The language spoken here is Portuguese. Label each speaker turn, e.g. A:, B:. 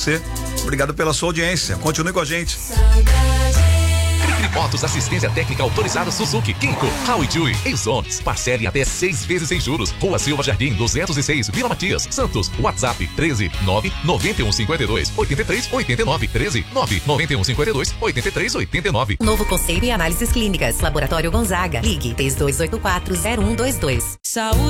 A: você. Obrigado pela sua audiência. Continue com a gente.
B: Motos, assistência técnica autorizada Suzuki, Kinko, Howie Chewy, Exons. Parcele até 6 vezes sem juros. Rua Silva Jardim, 206, Vila Matias, Santos. WhatsApp 13 9 91 52 83 89 13 9 91 52 83 89.
C: Novo conceito em análises clínicas. Laboratório Gonzaga. Ligue 3284-0122. Saúde.